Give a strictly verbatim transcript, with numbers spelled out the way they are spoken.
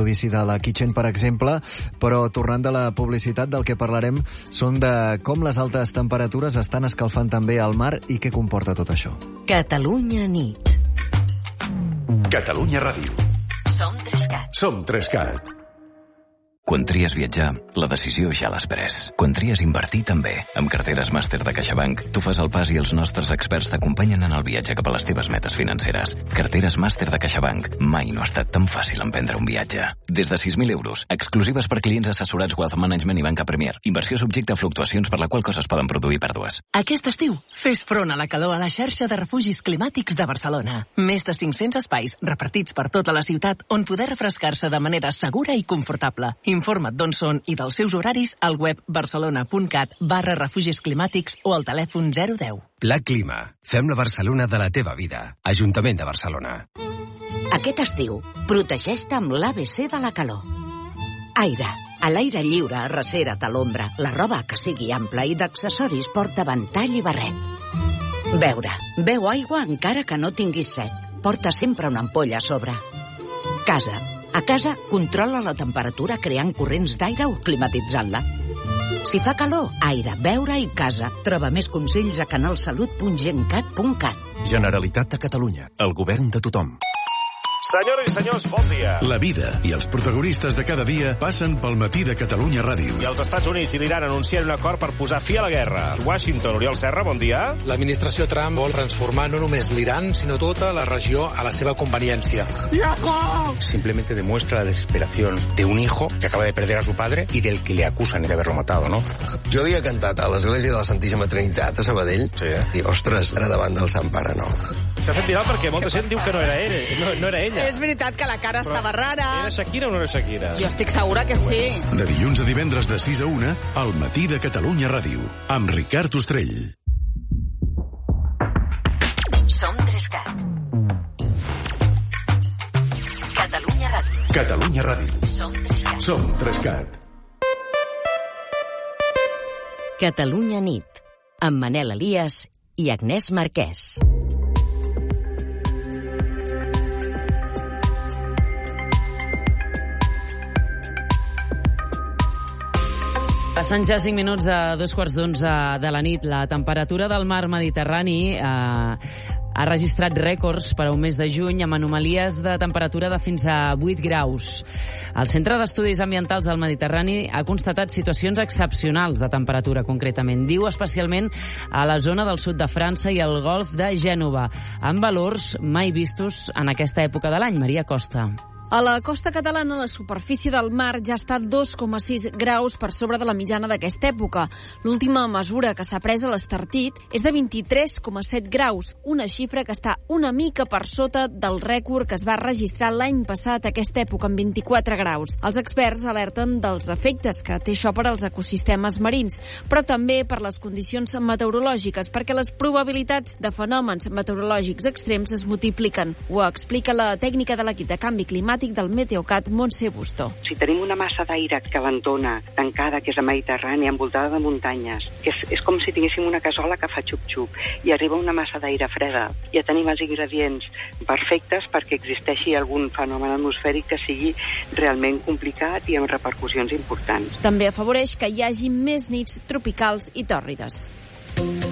l'estudi de la Kitchen, per exemple, però tornant de la publicitat, del que parlarem són de com les altes temperatures estan escalfant també el mar i què comporta tot això. Catalunya nit. Catalunya Ràdio. Som Trescat. Som Trescat. Quan tries viatjar, la decisió ja l'has pres. Quan tries invertir, també. Amb carteres màster de CaixaBank, tu fas el pas i els nostres experts t'acompanyen en el viatge cap a les teves metes financeres. Carteres màster de CaixaBank. Mai no ha estat tan fàcil emprendre un viatge. Des de sis mil euros, exclusives per clients assessorats Wealth Management i Banca Premier. Inversió subjecte a fluctuacions per la qual coses poden produir pèrdues. Aquest estiu, fes front a la calor a la xarxa de refugis climàtics de Barcelona. Més de cinc-cents espais repartits per tota la ciutat on poder refrescar-se de manera segura i confortable. Informa't d'on són i dels seus horaris al web barcelona.cat barra refugis climàtics o al telèfon zero deu. Pla Clima. Fem la Barcelona de la teva vida. Ajuntament de Barcelona. Aquest estiu, protegeix-te amb l'A B C de la calor. Aire. A l'aire lliure, arrecera't a l'ombra. La roba que sigui ampla i d'accessoris porta ventall i barret. Beure. Beu aigua encara que no tinguis set. Porta sempre una ampolla a sobre. Casa. A casa, controla la temperatura creant corrents d'aire o climatitzant-la. Si fa calor, aire, beure i casa. Troba més consells a canalsalut punt gencat punt cat. Generalitat de Catalunya. El govern de tothom. Senyores i senyors, bon dia. La vida i els protagonistes de cada dia passen pel matí de Catalunya Ràdio. I els Estats Units i l'Iran anuncien un acord per posar fi a la guerra. Washington, Oriol Serra, bon dia. L'administració Trump vol transformar no només l'Iran, sinó tota la regió a la seva conveniència. Simplemente demuestra la desesperación de un hijo que acaba de perder a su padre y del que le acusan de haberlo matado, ¿no? Jo havia cantat a l'església de la Santíssima Trinitat a Sabadell. Sí, eh? I, ostres, ara davant del Sant Pare, no. S'ha fet viral perquè molta gent diu que no era ell, no, no era ella. És veritat que la cara Però estava rara. Era Shakira o no era Shakira? Jo estic segura que sí. De dilluns a divendres de sis a una, al matí de Catalunya Ràdio, amb Ricard Ostrell. Som Trescat. Catalunya Ràdio. Catalunya Ràdio. Som Trescat. Som Trescat. Catalunya nit. Amb Manel Elias i Agnès Marquès. Passant ja cinc minuts de dos quarts d'onze de la nit, la temperatura del mar Mediterrani eh, ha registrat rècords per a un mes de juny amb anomalies de temperatura de fins a vuit graus. El Centre d'Estudis Ambientals del Mediterrani ha constatat situacions excepcionals de temperatura, concretament. Diu especialment a la zona del sud de França i el golf de Gènova, amb valors mai vistos en aquesta època de l'any. Maria Costa. A la costa catalana, la superfície del mar ja està dos coma sis graus per sobre de la mitjana d'aquesta època. L'última mesura que s'ha pres a l'Estartit és de vint-i-tres coma set graus, una xifra que està una mica per sota del rècord que es va registrar l'any passat a aquesta època, amb vint-i-quatre graus. Els experts alerten dels efectes que té això per als ecosistemes marins, però també per les condicions meteorològiques, perquè les probabilitats de fenòmens meteorològics extrems es multipliquen. Ho explica la tècnica de l'equip de canvi climàtic del Meteocat, Montse Bustó. Si tenim una massa d'aire calentona, tancada, que és la Mediterrània, envoltada de muntanyes, que és, és com si tinguéssim una casola que fa xup-xup, i arriba una massa d'aire freda, ja tenim els ingredients perfectes perquè existeixi algun fenomen atmosfèric que sigui realment complicat i amb repercussions importants. També afavoreix que hi hagi més nits tropicals i tòrrides.